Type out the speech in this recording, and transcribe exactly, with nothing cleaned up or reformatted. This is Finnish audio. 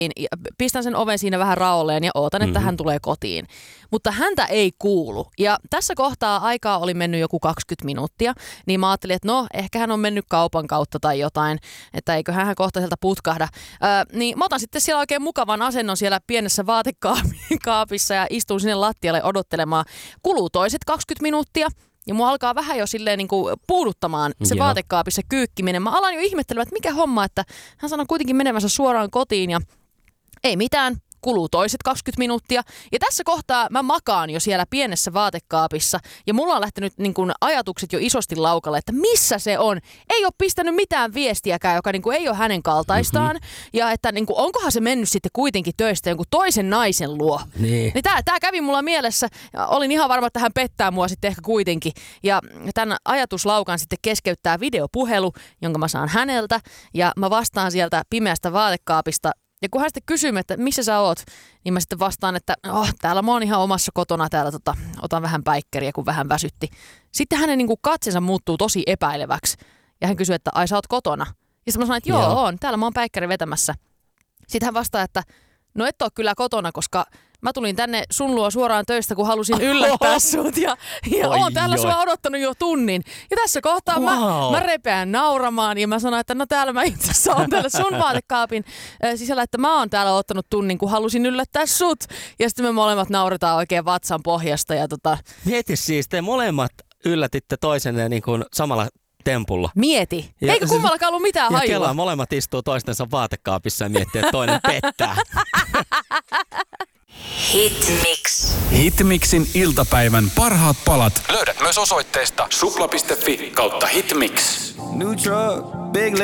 pistän sen oven siinä vähän raolleen ja ootan, että mm-hmm. hän tulee kotiin. Mutta häntä ei kuulu. Ja tässä kohtaa aikaa oli mennyt joku kaksikymmentä minuuttia, niin mä ajattelin, että no, ehkä hän on mennyt kaupan kautta tai jotain, että eiköhän hän kohta sieltä putkahda. Öö, niin mä otan sitten siellä oikein mukavan asennon siellä pienessä vaatekaapissa ja istun sinne lattialle odottelemaan. Kuluu toiset kaksikymmentä minuuttia. Ja mua alkaa vähän jo silleen niin kuin puuduttamaan se Joo. vaatekaapissa kyykkiminen. Mä alan jo ihmettelemään, että mikä homma, että hän sanoo kuitenkin menevänsä suoraan kotiin ja ei mitään. Kuluu toiset kaksikymmentä minuuttia. Ja tässä kohtaa mä makaan jo siellä pienessä vaatekaapissa. Ja mulla on lähtenyt niin kun ajatukset jo isosti laukalle, että missä se on. Ei ole pistänyt mitään viestiäkään, joka niin kun ei ole hänen kaltaistaan. Mm-hmm. Ja että niin kun, onkohan se mennyt sitten kuitenkin töistä jonkun toisen naisen luo. Niin. Niin tää, tää kävi mulla mielessä. Ja olin ihan varma, että hän pettää mua sitten ehkä kuitenkin. Ja tämän ajatuslaukan sitten keskeyttää videopuhelu, jonka mä saan häneltä. Ja mä vastaan sieltä pimeästä vaatekaapista. Ja kun hän sitten kysyy, että missä sä oot, niin mä sitten vastaan, että oh, täällä mä oon ihan omassa kotona, täällä tota, otan vähän päikkäriä, kun vähän väsytti. Sitten hänen niin kuin katsensa muuttuu tosi epäileväksi. Ja hän kysyy, että ai sä oot kotona. Ja sitten mä sanon, että joo, joo. oon, täällä mä oon päikkäri vetämässä. Sitten hän vastaa, että no et oo kyllä kotona, koska mä tulin tänne sun luo suoraan töistä, kun halusin yllättää sut. Ja, ja Oi, oon täällä joi. sua odottanut jo tunnin. Ja tässä kohtaa Wow. mä, mä repeän nauramaan ja mä sanon, että no täällä mä itse asiassa oon täällä sun vaatekaapin äh, sisällä, että mä oon täällä ottanut tunnin, kun halusin yllättää sut. Ja sitten me molemmat nauretaan oikein vatsan pohjasta. Ja tota... Mieti siis, te molemmat yllätitte toisenne niin kuin samalla tempulla. Mieti. Ja Eikö kummallakaan ollut mitään Ja hajua? kelaa, molemmat istuu toistensa vaatekaapissa ja miettii, että toinen pettää. Hitmix. Hitmixin iltapäivän parhaat palat löydät myös osoitteesta supla piste fi kautta hitmix. New truck, big